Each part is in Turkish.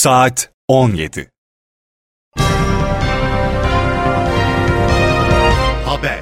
Saat 17. Haber.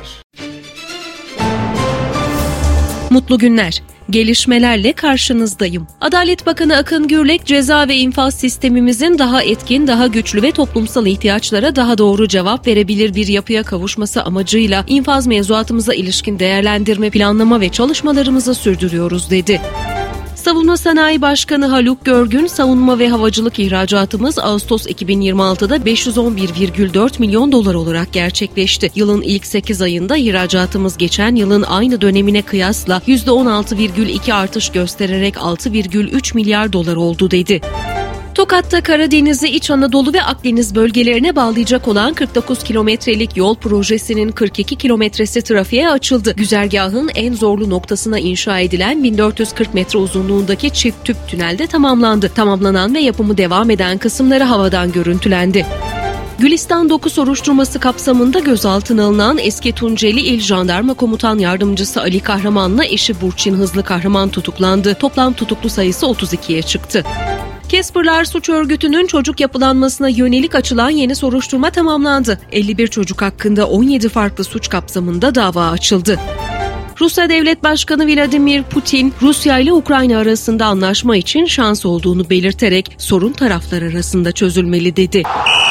Mutlu günler. Gelişmelerle karşınızdayım. Adalet Bakanı Akın Gürlek, ceza ve infaz sistemimizin daha etkin, daha güçlü ve toplumsal ihtiyaçlara daha doğru cevap verebilir bir yapıya kavuşması amacıyla infaz mevzuatımıza ilişkin değerlendirme, planlama ve çalışmalarımızı sürdürüyoruz dedi. Savunma Sanayi Başkanı Haluk Görgün, savunma ve havacılık ihracatımız Ağustos 2026'da 511,4 milyon dolar olarak gerçekleşti. Yılın ilk 8 ayında ihracatımız geçen yılın aynı dönemine kıyasla %16,2 artış göstererek 6,3 milyar dolar oldu dedi. Tokat'ta Karadeniz'i İç Anadolu ve Akdeniz bölgelerine bağlayacak olan 49 kilometrelik yol projesinin 42 kilometresi trafiğe açıldı. Güzergahın en zorlu noktasına inşa edilen 1440 metre uzunluğundaki çift tüp tünelde tamamlandı. Tamamlanan ve yapımı devam eden kısımları havadan görüntülendi. Gülistan 9 soruşturması kapsamında gözaltına alınan eski Tunceli İl Jandarma Komutan Yardımcısı Ali Kahraman'la eşi Burçin Hızlı Kahraman tutuklandı. Toplam tutuklu sayısı 32'ye çıktı. Casper'lar suç örgütünün çocuk yapılanmasına yönelik açılan yeni soruşturma tamamlandı. 51 çocuk hakkında 17 farklı suç kapsamında dava açıldı. Rusya Devlet Başkanı Vladimir Putin, Rusya ile Ukrayna arasında anlaşma için şans olduğunu belirterek sorun taraflar arasında çözülmeli dedi.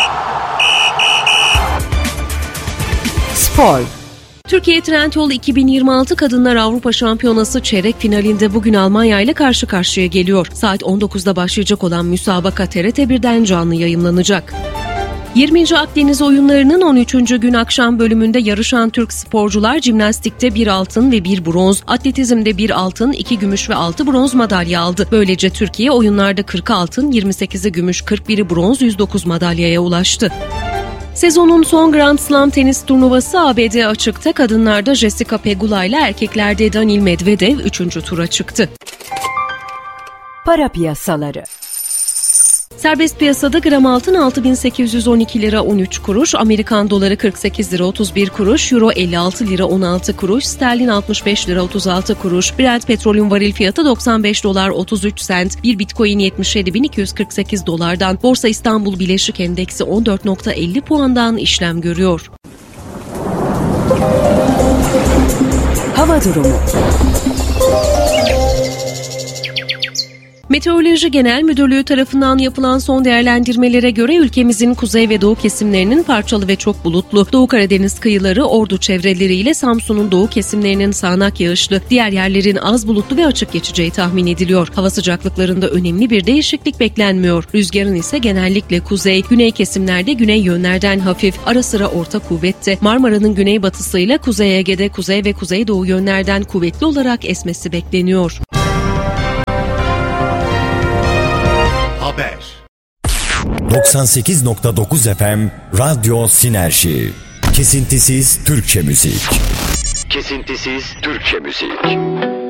Spor. Türkiye Trendyol 2026 Kadınlar Avrupa Şampiyonası çeyrek finalinde bugün Almanya ile karşı karşıya geliyor. Saat 19'da başlayacak olan müsabaka TRT 1'den canlı yayımlanacak. 20. Akdeniz Oyunları'nın 13. gün akşam bölümünde yarışan Türk sporcular jimnastikte 1 altın ve 1 bronz, atletizmde 1 altın, 2 gümüş ve 6 bronz madalya aldı. Böylece Türkiye oyunlarda 40 altın, 28'i gümüş, 41'i bronz, 109 madalyaya ulaştı. Sezonun son Grand Slam tenis turnuvası ABD açıkta, kadınlarda Jessica Pegula ile erkeklerde Daniil Medvedev 3. tura çıktı. Para piyasaları. Serbest piyasada gram altın 6.812 lira 13 kuruş, Amerikan doları 48 lira 31 kuruş, Euro 56 lira 16 kuruş, sterlin 65 lira 36 kuruş, Brent petrolün varil fiyatı 95 dolar 33 sent, bir bitcoin 77.248 dolardan, Borsa İstanbul Bileşik Endeksi 14.50 puandan işlem görüyor. Hava durumu. Meteoroloji Genel Müdürlüğü tarafından yapılan son değerlendirmelere göre ülkemizin kuzey ve doğu kesimlerinin parçalı ve çok bulutlu, Doğu Karadeniz kıyıları, Ordu çevreleriyle Samsun'un doğu kesimlerinin sağanak yağışlı, diğer yerlerin az bulutlu ve açık geçeceği tahmin ediliyor. Hava sıcaklıklarında önemli bir değişiklik beklenmiyor. Rüzgarın ise genellikle kuzey, güney kesimlerde güney yönlerden hafif, ara sıra orta kuvvette, Marmara'nın güneybatısıyla Kuzey Ege'de kuzey ve kuzeydoğu yönlerden kuvvetli olarak esmesi bekleniyor. Haber. 98.9 FM Radyo Sinerji. Kesintisiz Türkçe müzik. Kesintisiz Türkçe müzik.